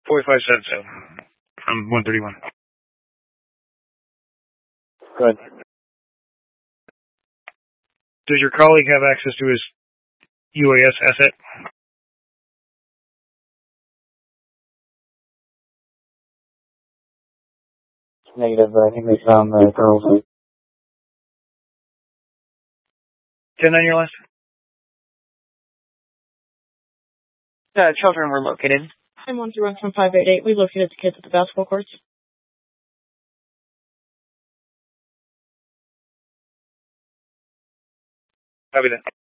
4577 from 131. Good. Does your colleague have access to his UAS asset? Negative, I think they found the girls. 10 on your last? The children were located. I'm 131 from 588. We located the kids at the basketball courts. Copy that.